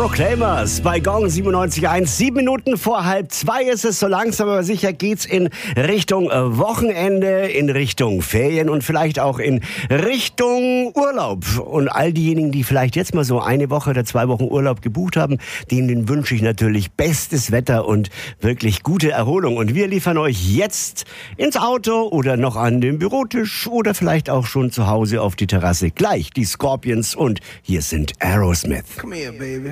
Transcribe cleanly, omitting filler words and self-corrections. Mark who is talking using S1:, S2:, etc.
S1: Proclaimers bei Gong 97.1. 7 Minuten vor 1:30 ist es. So langsam aber sicher geht's in Richtung Wochenende, in Richtung Ferien und vielleicht auch in Richtung Urlaub. Und all diejenigen, die vielleicht jetzt mal so 1 Woche oder 2 Wochen Urlaub gebucht haben, denen wünsche ich natürlich bestes Wetter und wirklich gute Erholung. Und wir liefern euch jetzt ins Auto oder noch an den Bürotisch oder vielleicht auch schon zu Hause auf die Terrasse gleich die Scorpions und hier sind Aerosmith.
S2: Come here, baby.